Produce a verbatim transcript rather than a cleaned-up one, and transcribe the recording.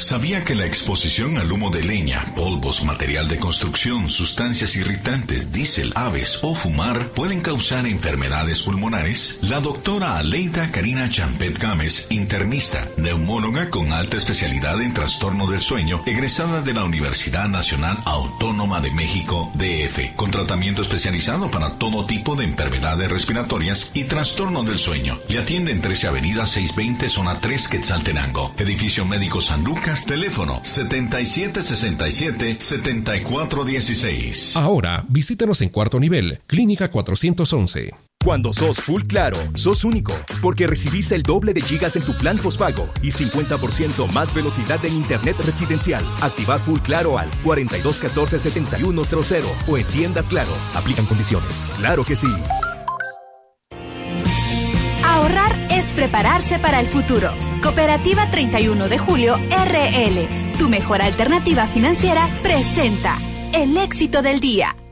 ¿Sabía que la exposición al humo de leña, polvos, material de construcción, sustancias irritantes, diésel, aves o fumar pueden causar enfermedades pulmonares? La doctora Aleida Karina Champet Gámez, internista, neumóloga con alta especialidad en trastorno del sueño, egresada de la Universidad Nacional Autónoma de México, D F, con tratamiento especializado para todo tipo de enfermedades respiratorias y trastorno del sueño. Le atiende en trece Avenida seiscientos veinte, Zona tres, Quetzaltenango. Edificio Médico San Lucas, teléfono setenta y siete sesenta y siete, setenta y cuatro dieciséis. Ahora, visítanos en cuarto nivel, Clínica cuatrocientos once. Cuando sos Full Claro, sos único, porque recibís el doble de gigas en tu plan postpago y cincuenta por ciento más velocidad en internet residencial. Activa Full Claro al cuatro dos uno cuatro, siete uno cero cero o en tiendas Claro. Aplican condiciones. ¡Claro que sí! Ahorrar es prepararse para el futuro. Cooperativa treinta y uno de julio R L, tu mejor alternativa financiera, presenta el éxito del día.